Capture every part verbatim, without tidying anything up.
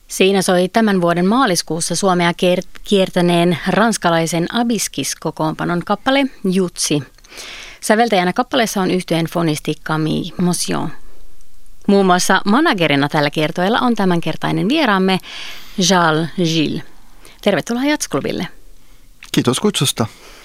Siinä soi tämän vuoden maaliskuussa Suomea kiertäneen ranskalaisen Abiskis-kokoonpanon kappale Jutsi. Säveltäjänä kappaleessa on yhtyeen fonisti Camille Motion. Muun muassa managerina tällä kiertueella on tämänkertainen vieraamme Charles Gilles. Tervetuloa Jazzklubille. Kiitos kutsusta.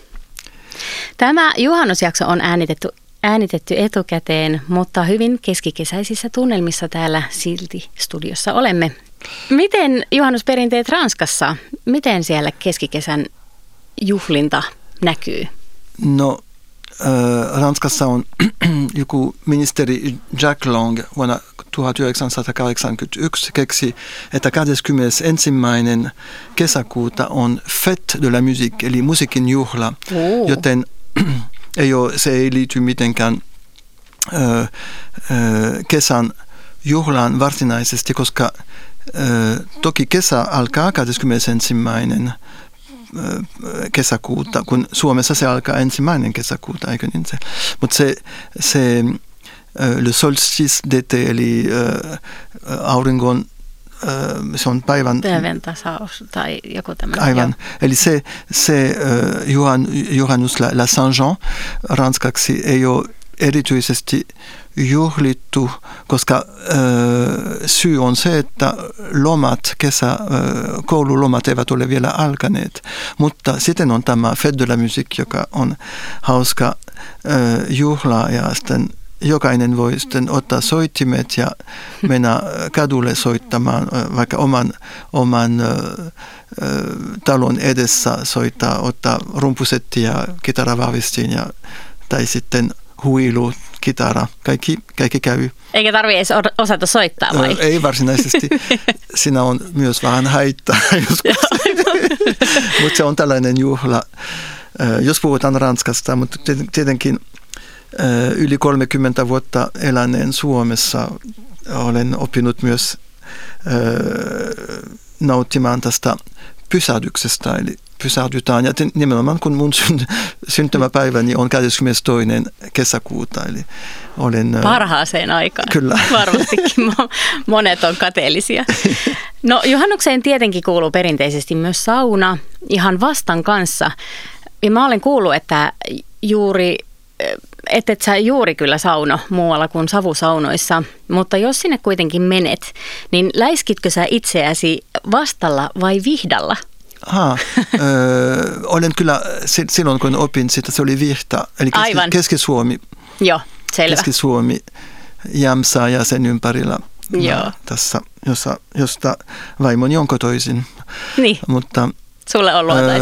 Tämä juhannusjakso on äänitetty, äänitetty etukäteen, mutta hyvin keskikesäisissä tunnelmissa täällä silti studiossa olemme. Miten juhannusperinteet Ranskassa, miten siellä keskikesän juhlinta näkyy? No, äh, Ranskassa on joku ministeri Jack Lang vuonna tuhatyhdeksänsataakahdeksankymmentäyksi keksi, että kahdeskymmenesensimmäinen kesäkuuta on Fête de la Musique, eli musiikin juhla, oh. joten ei ole, se ei liity mitenkään äh, äh, kesän juhlaan varsinaisesti, koska äh, toki kesä alkaa kahdeskymmenesensimmäinen kesäkuuta, kun Suomessa se alkaa ensimmäinen kesäkuuta, eikö niin se? Mutta se, se le solstice d'été, eli äh, auringon, äh, se on päivän... Päivän tasaus tai joku tämmöinen. Aivan. Jo. Eli se, se äh, juhan, juhannus, la, la Saint-Jean, ranskaksi ei ole erityisesti juhlittu, koska äh, syy on se, että lomat, kesä, äh, koululomat eivät ole vielä alkaneet. Mutta sitten on tämä Fête de la Musique, joka on hauska äh, juhla, ja sitten jokainen voi sitten ottaa soittimet ja mennä kadulle soittamaan, äh, vaikka oman, oman äh, talon edessä soittaa, ottaa rumpusetti ja kitaravahvistin ja tai sitten huilu, kitara, kaikki, kaikki käy. Eikä tarvitse edes osata soittaa vai? Ei varsinaisesti. Siinä on myös vähän haittaa joskus. Mutta se on tällainen juhla, jos puhutaan Ranskasta, mutta tietenkin yli kolmekymmentä vuotta eläneen Suomessa olen oppinut myös nauttimaan tästä pysähdyksestä, eli pysähdytään. Ja nimenomaan kun mun syntymäpäiväni on kahdeskymmenestoinen kesäkuuta. Eli olen, parhaaseen aikaan. Kyllä. Varmastikin monet on kateellisia. No juhannukseen tietenkin kuuluu perinteisesti myös sauna ihan vastan kanssa. Ja mä olen kuullut, että juuri, et et sä juuri kyllä sauno muualla kuin savusaunoissa, mutta jos sinne kuitenkin menet, niin läiskitkö sä itseäsi vastalla vai vihdalla? Aha, öö, olen kyllä silloin, kun opin sitä, se oli Vihta, eli Keski, Keski-Suomi. Joo, selvä. Keski-Suomi, Jämsä ja sen ympärillä. Joo. Tässä, jossa, josta vaimoni on kotoisin. Niin, mutta, sulle on luotaisi.